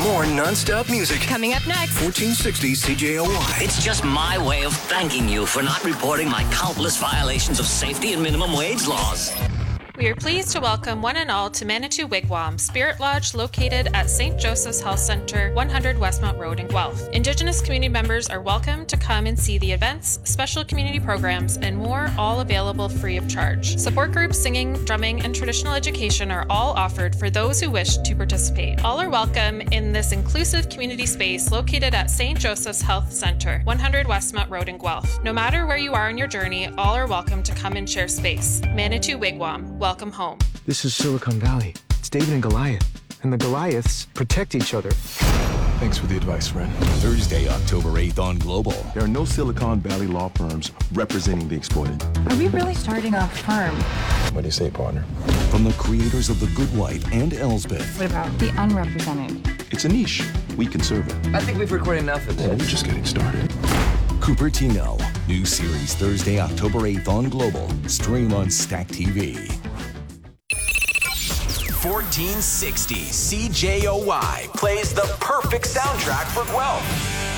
More non-stop music. Coming up next. 1460 CJOY. It's just my way of thanking you for not reporting my countless violations of safety and minimum wage laws. We are pleased to welcome one and all to Manitou Wigwam, Spirit Lodge located at St. Joseph's Health Center, 100 Westmount Road in Guelph. Indigenous community members are welcome to come and see the events, special community programs, and more, all available free of charge. Support groups, singing, drumming, and traditional education are all offered for those who wish to participate. All are welcome in this inclusive community space located at St. Joseph's Health Center, 100 Westmount Road in Guelph. No matter where you are in your journey, all are welcome to come and share space. Manitou Wigwam, welcome home. This is Silicon Valley. It's David and Goliath. And the Goliaths protect each other. Thanks for the advice, friend. Thursday, October 8th on Global. There are no Silicon Valley law firms representing the exploited. Are we really starting a firm? What do you say, partner? From the creators of The Good Wife and Elsbeth. What about the unrepresented? It's a niche. We can serve it. I think we've recorded enough of this. We're just getting started. Cupertino. New series Thursday, October 8th on Global. Stream on Stack TV. 1460 CJOY plays the perfect soundtrack for Guelph.